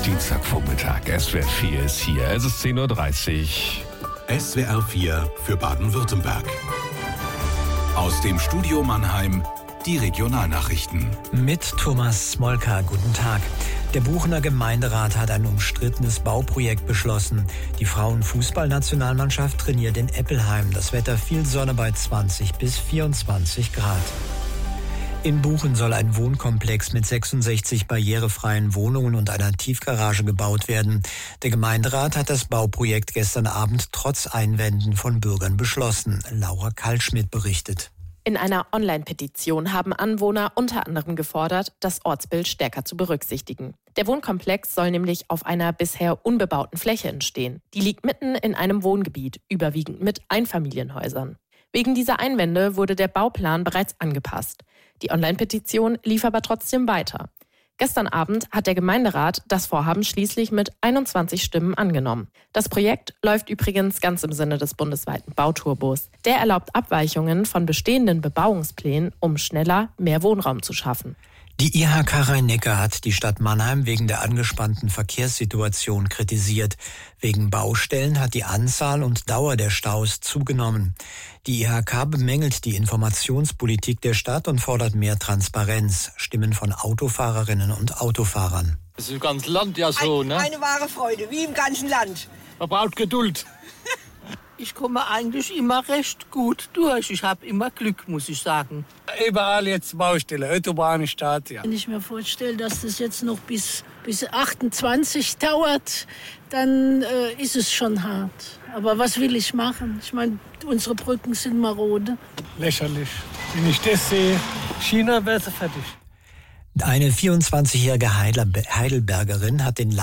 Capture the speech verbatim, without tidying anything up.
Dienstagvormittag, S W R vier ist hier. Es ist zehn Uhr dreißig. S W R vier für Baden-Württemberg. Aus dem Studio Mannheim die Regionalnachrichten. Mit Thomas Smolka, guten Tag. Der Buchener Gemeinderat hat ein umstrittenes Bauprojekt beschlossen. Die Frauenfußballnationalmannschaft trainiert in Eppelheim. Das Wetter viel Sonne bei zwanzig bis vierundzwanzig Grad. In Buchen soll ein Wohnkomplex mit sechsundsechzig barrierefreien Wohnungen und einer Tiefgarage gebaut werden. Der Gemeinderat hat das Bauprojekt gestern Abend trotz Einwänden von Bürgern beschlossen. Laura Kaltschmidt berichtet. In einer Online-Petition haben Anwohner unter anderem gefordert, das Ortsbild stärker zu berücksichtigen. Der Wohnkomplex soll nämlich auf einer bisher unbebauten Fläche entstehen. Die liegt mitten in einem Wohngebiet, überwiegend mit Einfamilienhäusern. Wegen dieser Einwände wurde der Bauplan bereits angepasst. Die Online-Petition lief aber trotzdem weiter. Gestern Abend hat der Gemeinderat das Vorhaben schließlich mit einundzwanzig Stimmen angenommen. Das Projekt läuft übrigens ganz im Sinne des bundesweiten Bauturbos. Der erlaubt Abweichungen von bestehenden Bebauungsplänen, um schneller mehr Wohnraum zu schaffen. Die I H K Rhein-Neckar hat die Stadt Mannheim wegen der angespannten Verkehrssituation kritisiert. Wegen Baustellen hat die Anzahl und Dauer der Staus zugenommen. Die I H K bemängelt die Informationspolitik der Stadt und fordert mehr Transparenz. Stimmen von Autofahrerinnen und Autofahrern. Das ist im ganzen Land ja so, Ein, ne? Eine wahre Freude, wie im ganzen Land. Man braucht Geduld. Ich komme eigentlich immer recht gut durch. Ich habe immer Glück, muss ich sagen. Überall jetzt Baustelle, Autobahn, Stadt, ja. Wenn ich mir vorstelle, dass das jetzt noch bis, bis achtundzwanzig dauert, dann äh, ist es schon hart. Aber was will ich machen? Ich meine, unsere Brücken sind marode. Lächerlich. Wenn ich das sehe, China wäre fertig. Eine vierundzwanzigjährige Heidelbergerin hat den